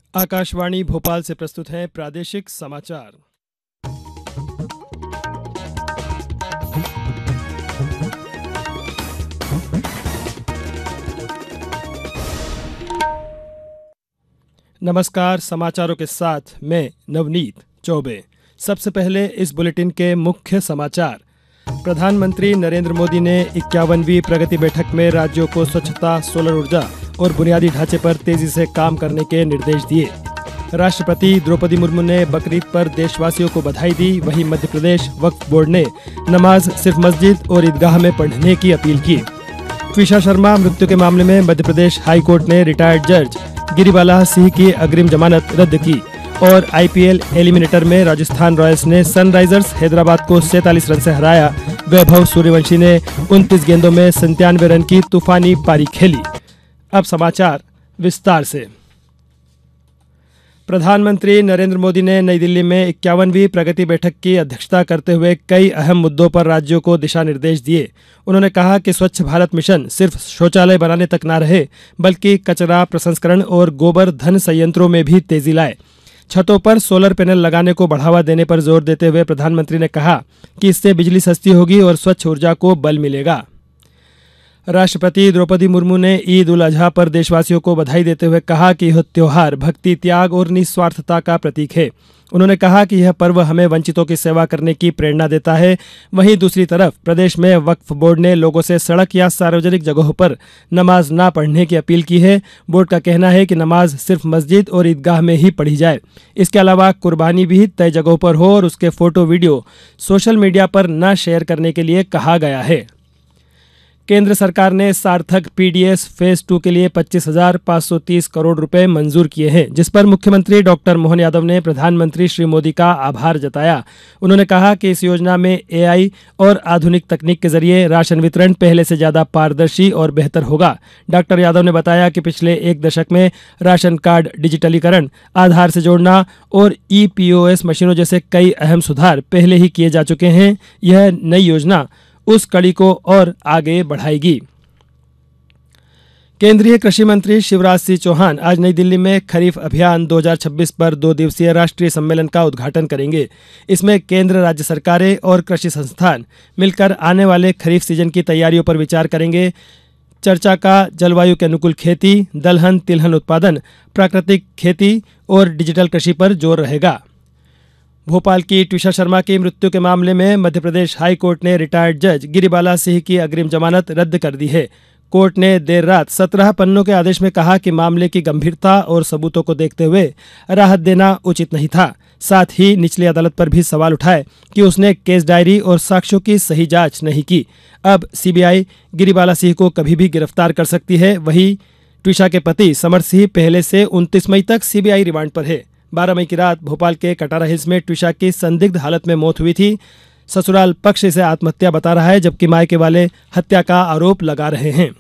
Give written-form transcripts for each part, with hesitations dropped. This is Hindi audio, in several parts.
आकाशवाणी भोपाल से प्रस्तुत है प्रादेशिक समाचार। नमस्कार, समाचारों के साथ मैं नवनीत चौबे। सबसे पहले इस बुलेटिन के मुख्य समाचार। प्रधानमंत्री नरेंद्र मोदी ने 51वीं प्रगति बैठक में राज्यों को स्वच्छता, सोलर ऊर्जा और बुनियादी ढांचे पर तेजी से काम करने के निर्देश दिए। राष्ट्रपति द्रौपदी मुर्मू ने बकरीद पर देशवासियों को बधाई दी। वहीं मध्य प्रदेश वक्फ बोर्ड ने नमाज सिर्फ मस्जिद और ईदगाह में पढ़ने की अपील की। ट्विशा शर्मा मृत्यु के मामले में मध्य प्रदेश हाई कोर्ट ने रिटायर्ड जज गिरिबाला सिंह की अग्रिम जमानत रद्द की। और आईपीएल एलिमिनेटर में राजस्थान रॉयल्स ने सनराइजर्स हैदराबाद को 47 रन से हराया। वैभव सूर्यवंशी ने 29 गेंदों में 97 रन की तूफानी पारी खेली। अब समाचार विस्तार से। प्रधानमंत्री नरेंद्र मोदी ने नई दिल्ली में 51वीं प्रगति बैठक की अध्यक्षता करते हुए कई अहम मुद्दों पर राज्यों को दिशा निर्देश दिए। उन्होंने कहा कि स्वच्छ भारत मिशन सिर्फ शौचालय बनाने तक न रहे, बल्कि कचरा प्रसंस्करण और गोबर धन संयंत्रों में भी तेजी लाए। छतों पर सोलर पैनल लगाने को बढ़ावा देने पर जोर देते हुए प्रधानमंत्री ने कहा कि इससे बिजली सस्ती होगी और स्वच्छ ऊर्जा को बल मिलेगा। राष्ट्रपति द्रौपदी मुर्मू ने ईद उल अजहा पर देशवासियों को बधाई देते हुए कहा कि यह त्योहार भक्ति, त्याग और निस्वार्थता का प्रतीक है। उन्होंने कहा कि यह पर्व हमें वंचितों की सेवा करने की प्रेरणा देता है। वहीं दूसरी तरफ प्रदेश में वक्फ बोर्ड ने लोगों से सड़क या सार्वजनिक जगहों पर नमाज ना पढ़ने की अपील की है। बोर्ड का कहना है कि नमाज सिर्फ मस्जिद और ईदगाह में ही पढ़ी जाए। इसके अलावा कुर्बानी भी तय जगहों पर हो और उसके फोटो वीडियो सोशल मीडिया पर न शेयर करने के लिए कहा गया है। केंद्र सरकार ने सार्थक पीडीएस फेज 2 के लिए 25,530 करोड़ रुपए मंजूर किए हैं, जिस पर मुख्यमंत्री डॉक्टर मोहन यादव ने प्रधानमंत्री श्री मोदी का आभार जताया। उन्होंने कहा कि इस योजना में एआई और आधुनिक तकनीक के जरिए राशन वितरण पहले से ज्यादा पारदर्शी और बेहतर होगा। डॉक्टर यादव ने बताया कि पिछले एक दशक में राशन कार्ड डिजिटलीकरण, आधार से जोड़ना और ईपीओएस मशीनों जैसे कई अहम सुधार पहले ही किए जा चुके हैं। यह नई योजना उस कड़ी को और आगे बढ़ाएगी। केंद्रीय कृषि मंत्री शिवराज सिंह चौहान आज नई दिल्ली में खरीफ अभियान 2026 पर 2 दिवसीय राष्ट्रीय सम्मेलन का उद्घाटन करेंगे। इसमें केंद्र, राज्य सरकारें और कृषि संस्थान मिलकर आने वाले खरीफ सीजन की तैयारियों पर विचार करेंगे। चर्चा का जलवायु के अनुकूल खेती, दलहन तिलहन उत्पादन, प्राकृतिक खेती और डिजिटल कृषि पर जोर रहेगा। भोपाल की ट्विशा शर्मा की मृत्यु के मामले में मध्य प्रदेश हाई कोर्ट ने रिटायर्ड जज गिरिबाला सिंह की अग्रिम जमानत रद्द कर दी है। कोर्ट ने देर रात 17 पन्नों के आदेश में कहा कि मामले की गंभीरता और सबूतों को देखते हुए राहत देना उचित नहीं था। साथ ही निचली अदालत पर भी सवाल उठाए कि उसने केस डायरी और साक्ष्यों की सही जांच नहीं की। अब सीबीआई गिरिबाला सिंह को कभी भी गिरफ्तार कर सकती है। वहीं ट्विशा के पति समर सिंह पहले से 29 मई तक सीबीआई रिमांड पर है। 12 मई की रात भोपाल के कटारा हिल्स में ट्विशा की संदिग्ध हालत में मौत हुई थी। ससुराल पक्ष इसे आत्महत्या बता रहा है, जबकि मायके वाले हत्या का आरोप लगा रहे हैं।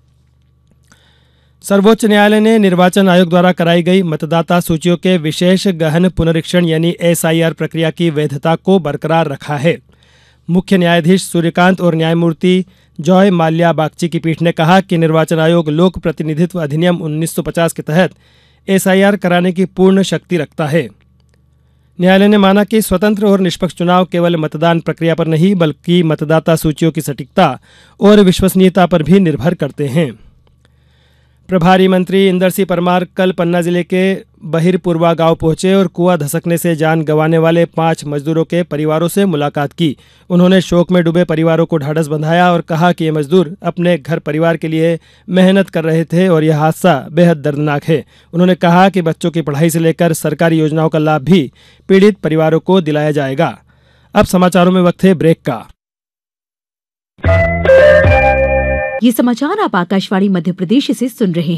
सर्वोच्च न्यायालय ने निर्वाचन आयोग द्वारा कराई गई मतदाता सूचियों के विशेष गहन पुनरीक्षण यानी एसआईआर प्रक्रिया की वैधता को बरकरार रखा है। मुख्य न्यायाधीश सूर्यकांत और न्यायमूर्ति जॉय माल्या बागची की पीठ ने कहा कि निर्वाचन आयोग लोक प्रतिनिधित्व अधिनियम 1950 के तहत एसआईआर कराने की पूर्ण शक्ति रखता है। न्यायालय ने माना कि स्वतंत्र और निष्पक्ष चुनाव केवल मतदान प्रक्रिया पर नहीं, बल्कि मतदाता सूचियों की सटीकता और विश्वसनीयता पर भी निर्भर करते हैं। प्रभारी मंत्री इंदर सिंह परमार कल पन्ना जिले के बहिरपुरवा गांव पहुंचे और कुआं धसकने से जान गंवाने वाले 5 मजदूरों के परिवारों से मुलाकात की। उन्होंने शोक में डूबे परिवारों को ढाढ़स बंधाया और कहा कि ये मजदूर अपने घर परिवार के लिए मेहनत कर रहे थे और यह हादसा बेहद दर्दनाक है। उन्होंने कहा कि बच्चों की पढ़ाई से लेकर सरकारी योजनाओं का लाभ भी पीड़ित परिवारों को दिलाया जाएगा। अब समाचारों में वक्त है ब्रेक का। ये समाचार आप आकाशवाणी मध्य प्रदेश से सुन रहे हैं।